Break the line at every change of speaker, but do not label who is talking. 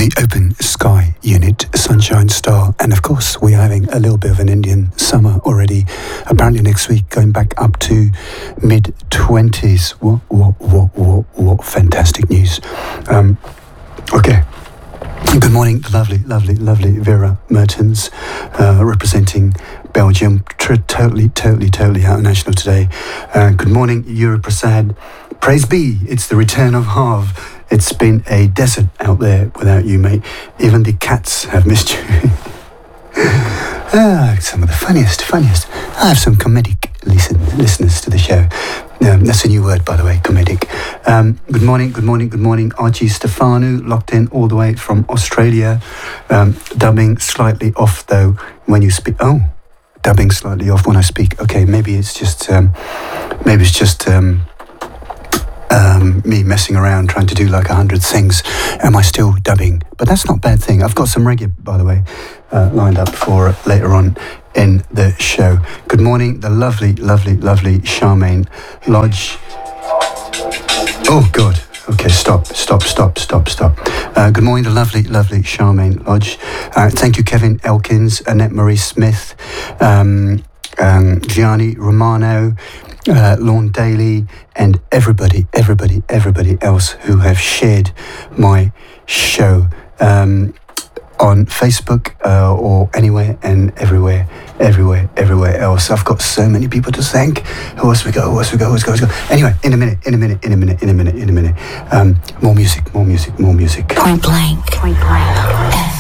the Open Sky Unit, Sunshine Star, and of course we're having a little bit of an Indian summer already. Apparently next week going back up to mid-20s. What fantastic news. Okay. Good morning, lovely Vera Mertens, representing Belgium, totally out national today. Good morning, Yuri Prasad. Praise be, it's the return of Harv. It's been a desert out there without you, mate. Even the cats have missed you. Some of the funniest. I have some comedic listeners to the show. That's a new word, by the way, comedic. Good morning. Archie Stefano, locked in all the way from Australia. Dubbing slightly off, though, when you speak. Oh, dubbing slightly off when I speak. Okay, maybe it's just me messing around trying to do like 100 things. Am I still dubbing? But that's not a bad thing. I've got some reggae, by the way, lined up for later on in the show. Good morning, the lovely Charmaine Lodge. Oh God. Okay, stop. Good morning, the lovely Charmaine Lodge. Thank you, Kevin Elkins, Annette Marie Smith, Gianni Romano, Lorne Daly, and everybody else who have shared my show on Facebook or anywhere and everywhere else. I've got so many people to thank. Who else we go? Anyway, in a minute. More music.
Point blank.